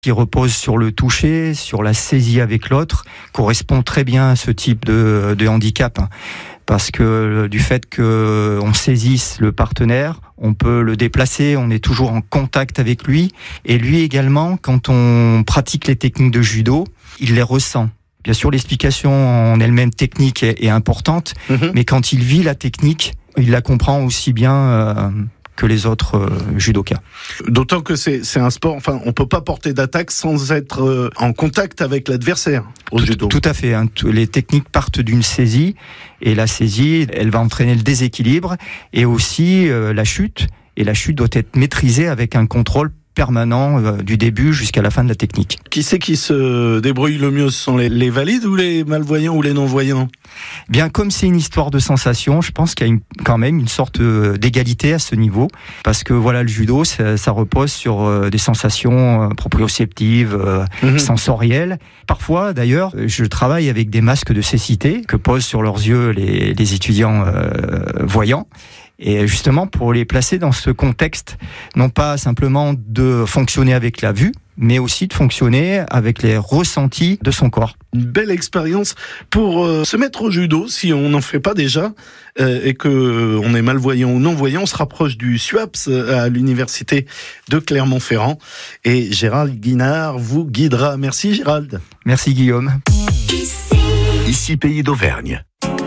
qui repose sur le toucher, sur la saisie avec l'autre, correspond très bien à ce type de handicap. Parce que du fait qu'on saisisse le partenaire, on peut le déplacer, on est toujours en contact avec lui. Et lui également, quand on pratique les techniques de judo, il les ressent. Bien sûr, l'explication en elle-même technique est importante, mais quand il vit la technique, il la comprend aussi bien que les autres judokas. D'autant que c'est un sport, on peut pas porter d'attaque sans être en contact avec l'adversaire au judo. Tout à fait. Les techniques partent d'une saisie, et la saisie, elle va entraîner le déséquilibre et aussi la chute. Et la chute doit être maîtrisée avec un contrôle permanent du début jusqu'à la fin de la technique. Qui c'est qui se débrouille le mieux? Ce sont les valides ou les malvoyants ou les non-voyants? Bien, comme c'est une histoire de sensation, je pense qu'il y a quand même une sorte d'égalité à ce niveau, parce que voilà, le judo, ça repose sur des sensations proprioceptives, sensorielles. Parfois, d'ailleurs, je travaille avec des masques de cécité que posent sur leurs yeux les étudiants voyants. Et justement, pour les placer dans ce contexte, non pas simplement de fonctionner avec la vue, mais aussi de fonctionner avec les ressentis de son corps. Une belle expérience pour se mettre au judo, si on n'en fait pas déjà, et qu'on est malvoyant ou non-voyant. On se rapproche du SUAPS à l'université de Clermont-Ferrand. Et Gérald Guinard vous guidera. Merci Gérald. Merci Guillaume. Ici Pays d'Auvergne.